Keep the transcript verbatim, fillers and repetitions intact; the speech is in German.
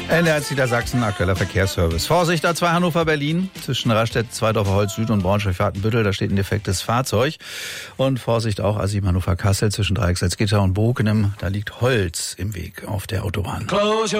N D R Niedersachsen, aktueller Verkehrsservice. Vorsicht, A zwei Hannover-Berlin, zwischen Rastatt, Zweidorfer Holz Süd und Braunschweig-Watenbüttel, da steht ein defektes Fahrzeug. Und Vorsicht auch A sieben Hannover-Kassel, zwischen Dreiecksalzgitter und Bokenem, da liegt Holz im Weg auf der Autobahn.